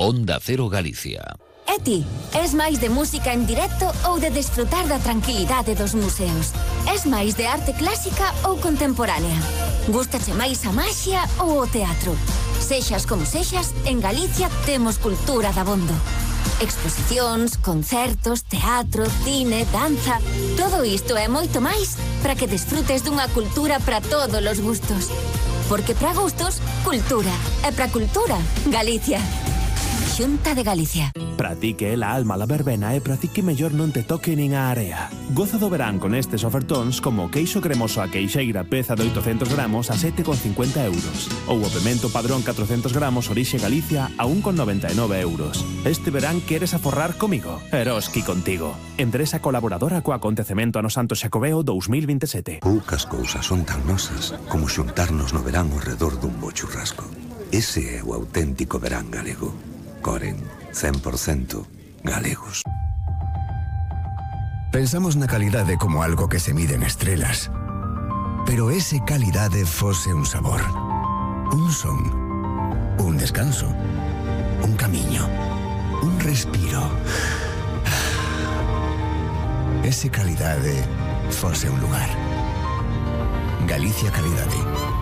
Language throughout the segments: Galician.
Onda Cero Galicia. E ti, es máis de música en directo ou de desfrutar da tranquilidade dos museos? Es máis de arte clásica ou contemporánea? Gústache máis a maxia ou o teatro? Sexas como sexas, en Galicia temos cultura dabondo. Exposicións, concertos, teatro, cine, danza... Todo isto e moito máis para que desfrutes dunha cultura para todos os gustos. Porque para gustos, cultura. E para cultura, Galicia. Xunta de Galicia. Para ti que é a alma la verbena e para ti que mellor non te toque nin a area. Goza do verán con estes ofertóns como o queixo cremoso a queixeira peza de 800 gramos a 7,50 euros. Ou o pemento padrón 400 gramos orixe Galicia a 1,99 euros. Este verán queres aforrar comigo? Eroski contigo. Empresa colaboradora co acontecemento Ano Santo Xacobeo 2027. Poucas cousas son tan nosas como xuntarnos no verán ao redor dun bo churrasco. Ese é o auténtico verán galego. Coren, 100% galegos. Pensamos na calidade como algo que se mide en estrelas. Pero ese calidade fose un sabor, un son, un descanso, un camiño, un respiro. Ese calidade fose un lugar. Galicia Calidade.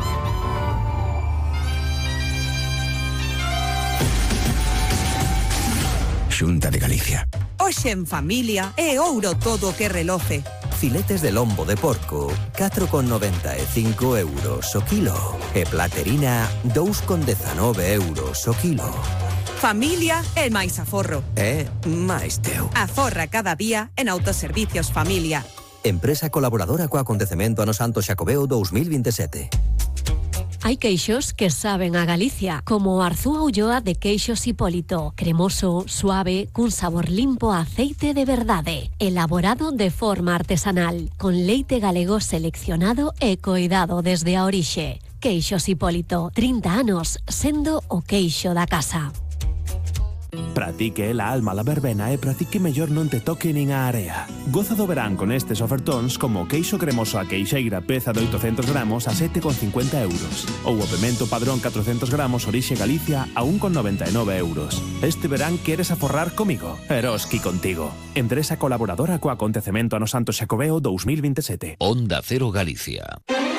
Xunta de Galicia. Hoxe en familia é ouro todo o que reloce. Filetes de lombo de porco, 4,95 euros o kilo. E platerina, 2,19 euros o kilo. Familia é máis aforro. É máis teu. Aforra cada día en Autoservicios Familia. Empresa colaboradora co acontecemento Ano Santo Xacobeo 2027. Hai queixos que saben a Galicia, como o Arzúa Ulloa de Queixos Hipólito, cremoso, suave, cun sabor limpo a aceite de verdade, elaborado de forma artesanal, con leite galego seleccionado e coidado desde a orixe. Queixos Hipólito, 30 anos, sendo o queixo da casa. Para ti que é a alma la verbena e para ti que mellor non te toque nin a area. Goza do verán con estes ofertóns como o queixo cremoso a queixeira peza de 800 gramos a 7,50 euros. Ou o pemento padrón 400 gramos orixe Galicia a 1,99 euros. Este verán queres aforrar comigo? Eroski contigo. Empresa colaboradora co acontecemento Ano Santo Xacobeo 2027. Onda Cero Galicia.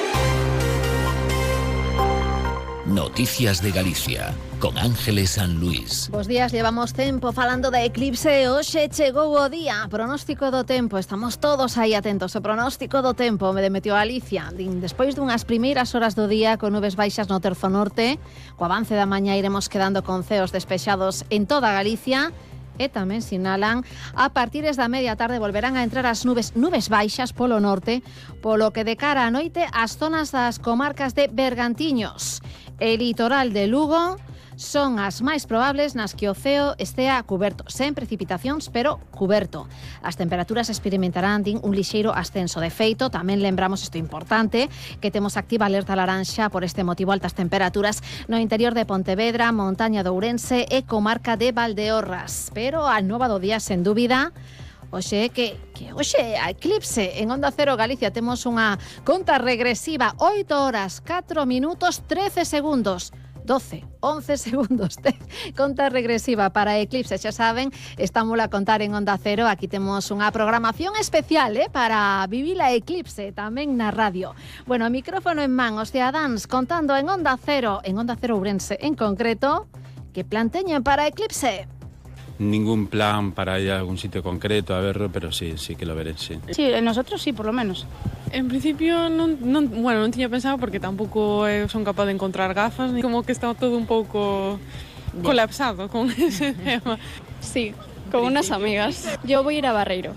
Noticias de Galicia, con Ángeles San Luis. Bos días, llevamos tempo falando da eclipse e hoxe chegou o día. Pronóstico do tempo, estamos todos aí atentos. O pronóstico do tempo de Meteo Galicia. Despois dunhas primeiras horas do día con nubes baixas no terzo norte, co avance da mañá iremos quedando con ceos despexados en toda Galicia. E tamén sinalan a partires da media tarde volverán a entrar as nubes baixas polo norte, polo que de cara á noite as zonas das comarcas de Bergantiños e litoral de Lugo son as máis probables nas que o ceo estea cuberto, sen precipitacións, pero cuberto. As temperaturas experimentarán un lixeiro ascenso. De feito, tamén lembramos isto importante, que temos activa alerta laranxa por este motivo, altas temperaturas no interior de Pontevedra, montaña de Ourense e comarca de Valdeorras. Pero a nova do día, sen dúbida, Oxe, que hoxe a eclipse en Onda Cero Galicia temos unha conta regresiva, 8 horas, 4 minutos, 13 segundos. 12, 11 segundos de conta regresiva para a eclipse, xa saben, estamos a contar en Onda Cero. Aquí temos unha programación especial para vivir a eclipse tamén na radio. Bueno, micrófono en man, os cidadáns contando en Onda Cero Ourense en concreto, que plan teñen para a eclipse. Ningún plan para ir a algún sitio concreto a verlo, pero sí que lo veré, sí. Sí, nosotros sí, por lo menos. En principio non tiña pensado porque tampouco son capaz de encontrar gafas, ni como que está todo un pouco colapsado con ese tema. Sí, con unas amigas. Yo voy a ir a Barreiro.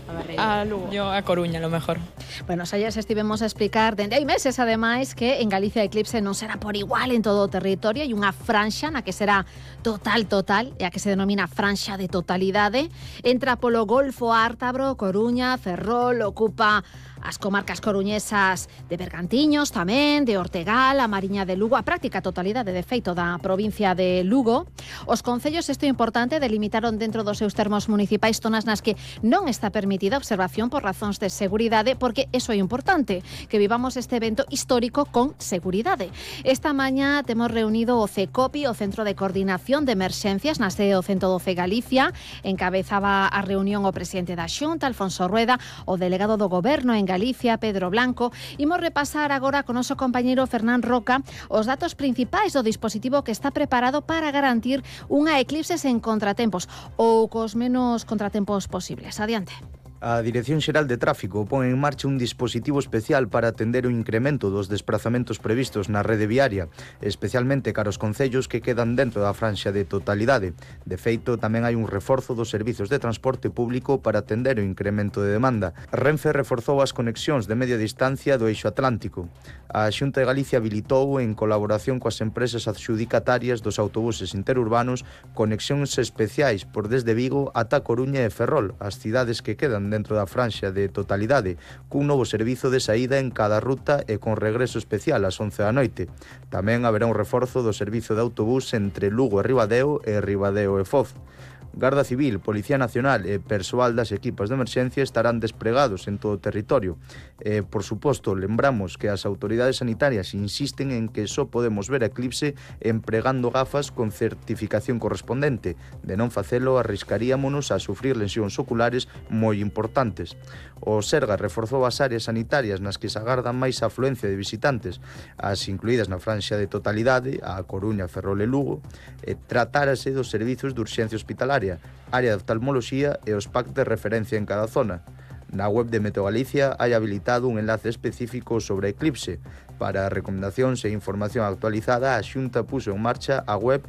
A Lugo. Yo a Coruña, lo mejor. Bueno, xa estivemos a explicar dende hai meses, ademais, que en Galicia a eclipse non será por igual en todo o territorio. Hai unha franxa na que será total, e a que se denomina franxa de totalidade. Entra polo Golfo Ártabro, Coruña, Ferrol, ocupa as comarcas coruñesas de Bergantiños tamén, de Ortegal, a Mariña de Lugo, a práctica totalidade, de feito, da provincia de Lugo. Os concellos, isto é importante, delimitaron dentro dos seus termos municipais zonas nas que non está permitida observación por razóns de seguridade, porque que eso é importante, que vivamos este evento histórico con seguridade. Esta mañá temos reunido o CECOPI, o Centro de Coordinación de Emerxencias, na sede do 112 Galicia. Encabezaba a reunión o presidente da Xunta, Alfonso Rueda, o delegado do Goberno en Galicia, Pedro Blanco. Imos repasar agora con o noso compañeiro Fernán Roca os datos principais do dispositivo que está preparado para garantir unha eclipse sen contratempos ou cos menos contratempos posibles. Adiante. A Dirección Xeral de Tráfico pon en marcha un dispositivo especial para atender o incremento dos desprazamentos previstos na rede viaria, especialmente cara aos concellos que quedan dentro da franxa de totalidade. De feito, tamén hai un reforzo dos servizos de transporte público para atender o incremento de demanda. Renfe reforzou as conexións de media distancia do eixo atlántico. A Xunta de Galicia habilitou, en colaboración coas empresas adxudicatarias dos autobuses interurbanos, conexións especiais por desde Vigo ata Coruña e Ferrol, as cidades que quedan dentro da franxa de totalidade, cun novo servizo de saída en cada ruta e con regreso especial ás 11 da noite. Tamén haberá un reforzo do servizo de autobús entre Lugo e Ribadeo e Foz. Garda Civil, Policía Nacional e persoal das equipas de emerxencia estarán despregados en todo o territorio. Por suposto, lembramos que as autoridades sanitarias insisten en que só podemos ver a eclipse empregando gafas con certificación correspondente. De non facelo, arriscaríamonos a sufrir lesións oculares moi importantes. O Sergas reforzou as áreas sanitarias nas que se agardan máis afluencia de visitantes, as incluídas na franxa de totalidade, a Coruña, Ferrol e Lugo, e tratárase dos servizos de urxencia hospitalaria, área de oftalmoloxía e os PAC de referencia en cada zona. Na web de Meteo Galicia hai habilitado un enlace específico sobre a eclipse. Para recomendacións e información actualizada, a Xunta puso en marcha a web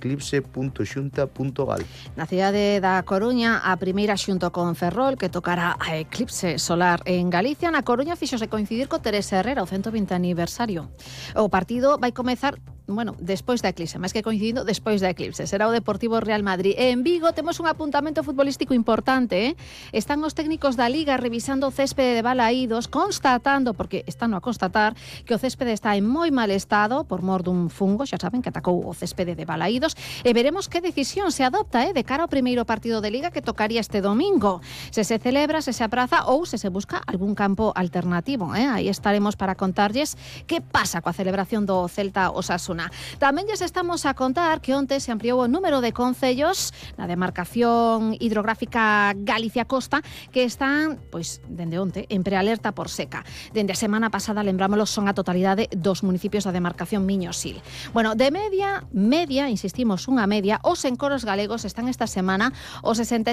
eclipse.xunta.gal. Na cidade da Coruña, a primeira xunto con Ferrol que tocará a eclipse solar en Galicia. Na Coruña fixose coincidir co Teresa Herrera, o 120 aniversario. O partido vai comezar despois da eclipse, máis que coincidindo, despois da eclipse. Será o Deportivo Real Madrid. E en Vigo temos un apuntamento futbolístico importante. Están os técnicos da Liga revisando o céspede de Balaídos, constatando, porque están a constatar, que o céspede está en moi mal estado por mor dun fungo, xa saben, que atacou o céspede de Balaídos, e veremos que decisión se adopta de cara ao primeiro partido de Liga que tocaría este domingo. Se celebra, se apraza ou se busca algún campo alternativo. Aí estaremos para contarlles que pasa coa celebración do Celta Osasuna. Tamén lles estamos a contar que onte se ampliou o número de concellos na demarcación hidrográfica Galicia Costa que están, dende onte, en prealerta por seca. Dende a semana pasada, lembrámoslo, son a totalidade dos municipios da demarcación Miño-Sil. De media, insistimos, unha media, os encoros galegos están esta semana o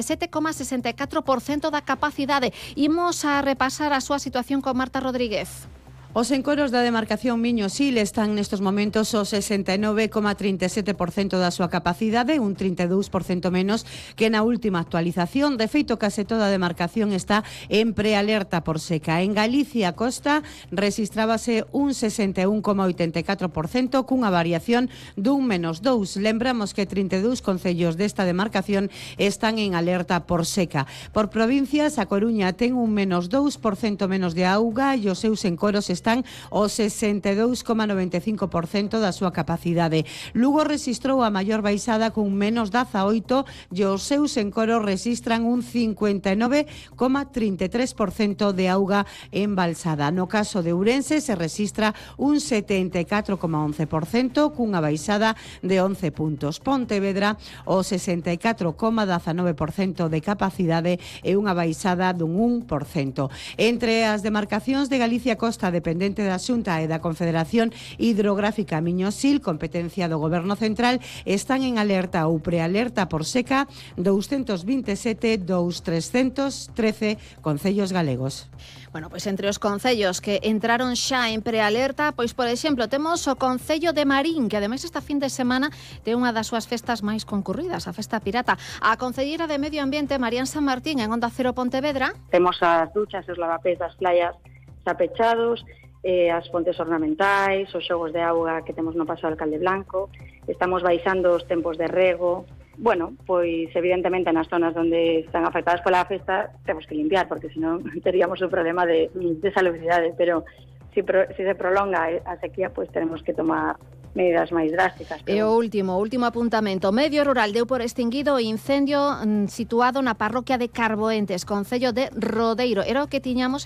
67,64% da capacidade. Imos a repasar a súa situación con Marta Rodríguez. Os encoros da demarcación Miño-Sil están nestes momentos o 69,37% da súa capacidade, un 32% menos que na última actualización. De feito, case toda a demarcación está en prealerta por seca. En Galicia Costa rexistrábase un 61,84% cunha variación dun -2. Lembramos que 32 concellos desta demarcación están en alerta por seca. Por provincias, a Coruña ten un -2% menos de auga e os seus encoros están o 62,95% da súa capacidade. Lugo rexistrou a maior baixada con -18 e os seus encoros rexistran un 59,33% de auga embalsada. No caso de Ourense se rexistra un 74,11% cunha baixada de 11 puntos. Pontevedra o 64,19% de capacidade e unha baixada dun 1%. Entre as demarcacións de Galicia Costa dependente da Xunta e da Confederación Hidrográfica Miño-Sil, competencia do Goberno Central, están en alerta ou prealerta por seca 227 dos 313 concellos galegos. Entre os concellos que entraron xa en prealerta, por exemplo, temos o Concello de Marín, que ademais esta fin de semana ten unha das súas festas máis concurridas, a Festa Pirata. A concelleira de Medio Ambiente, Marían San Martín, en Onda Cero Pontevedra. Temos as duchas e os lavapés das playas xa pechados, as fontes ornamentais, os xogos de auga que temos no Paso do Alcalde Blanco, estamos baixando os tempos de rego. Evidentemente nas zonas onde están afectadas pola festa temos que limpiar, porque senón teríamos un problema de salubridade, pero si se prolonga a sequía, teremos que tomar medidas máis drásticas. E o último apuntamento. Medio Rural deu por extinguido o incendio situado na parroquia de Carboentes, concello de Rodeiro. Era o que tiñamos